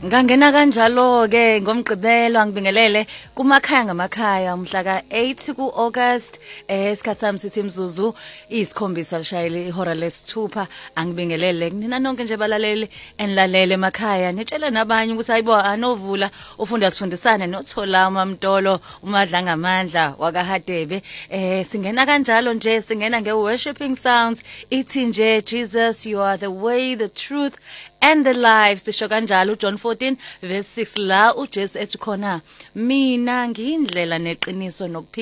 Ngangena kanjalo ke ngomgqibelo ngibingelele kumakhaya ngamakhaya umhla ka8 kuAugust isikhathi sami sithi imzuzu isikhombisa lishayile ihora lesithupha angibingelele kunina nonke nje balaleli enilalele emakhaya nitshela nabanye ukuthi hayibo anovula ufunda sifundisane noThola uMamtolo umadla ngamandla wakahadebe singena kanjalo nje singena ngeworshiping sounds ithi nje Jesus you are the way the truth and the life sisho kanjalo uJohn 14 verse 6 la uJesu ethi khona mina ngiyindlela neqiniso